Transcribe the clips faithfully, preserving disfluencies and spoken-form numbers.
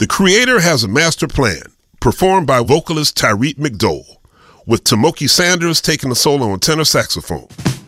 The Creator has a master plan, performed by vocalist Tyreek McDowell, with Tamoki Sanders taking the solo on tenor saxophone.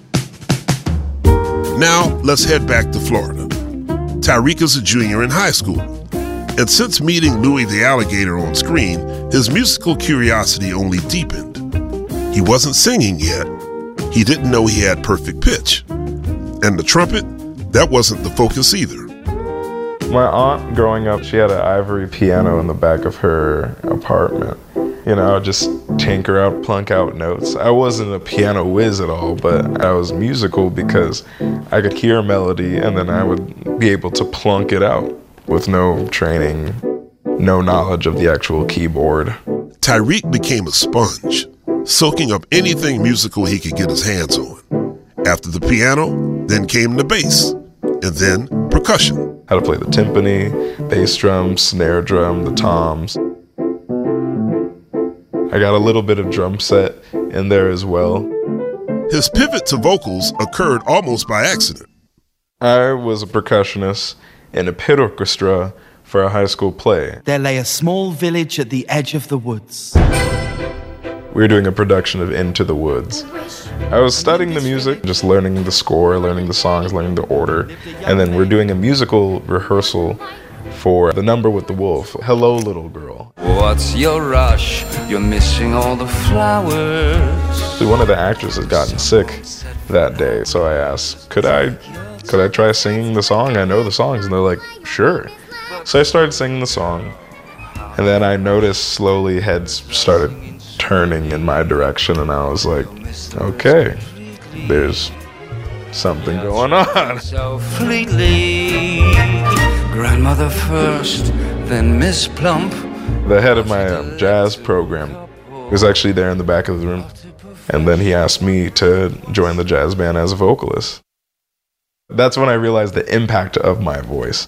Now, let's head back to Florida. Tyreek is a junior in high school, and since meeting Louie the Alligator on screen, his musical curiosity only deepened. He wasn't singing yet. He didn't know he had perfect pitch. And the trumpet, that wasn't the focus either. My aunt, growing up, she had an ivory piano in the back of her apartment. You know, just tinker out, plunk out notes. I wasn't a piano whiz at all, but I was musical because I could hear a melody and then I would be able to plunk it out with no training, no knowledge of the actual keyboard. Tyreek became a sponge, soaking up anything musical he could get his hands on. After the piano, then came the bass, and then percussion. How to play the timpani, bass drum, snare drum, the toms. I got a little bit of drum set in there as well. His pivot to vocals occurred almost by accident. I was a percussionist in a pit orchestra for a high school play. There lay a small village at the edge of the woods. We were doing a production of Into the Woods. I was studying the music, just learning the score, learning the songs, learning the order, and then we're doing a musical rehearsal for The Number with the Wolf, Hello Little Girl. What's your rush? You're missing all the flowers. One of the actors had gotten sick that day, so I asked, could I, could I try singing the song? I know the songs, and they're like, sure. So I started singing the song, and then I noticed slowly heads started turning in my direction, and I was like, okay, there's something going on. So fleetly, grandmother first, then Miss Plump. The head of my um, jazz program was actually there in the back of the room, and then he asked me to join the jazz band as a vocalist. That's when I realized the impact of my voice.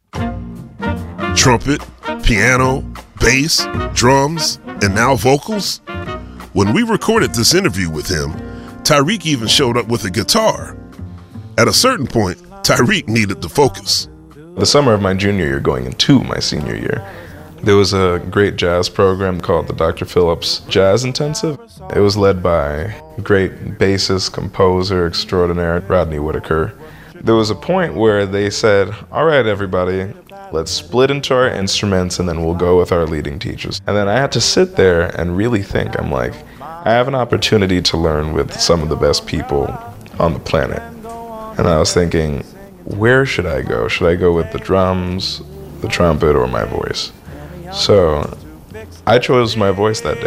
Trumpet, piano, bass, drums, and now vocals? When we recorded this interview with him, Tyreek even showed up with a guitar. At a certain point, Tyreek needed to focus. The summer of my junior year going into my senior year, there was a great jazz program called the Doctor Phillips Jazz Intensive. It was led by great bassist, composer extraordinaire Rodney Whitaker. There was a point where they said, all right, everybody, let's split into our instruments and then we'll go with our leading teachers. And then I had to sit there and really think. I'm like, I have an opportunity to learn with some of the best people on the planet. And I was thinking, where should I go? Should I go with the drums, the trumpet, or my voice? So I chose my voice that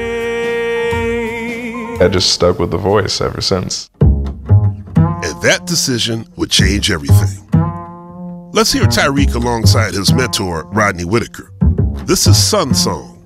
day. I just stuck with the voice ever since. And that decision would change everything. Let's hear Tyreek alongside his mentor, Rodney Whitaker. This is Sun Song.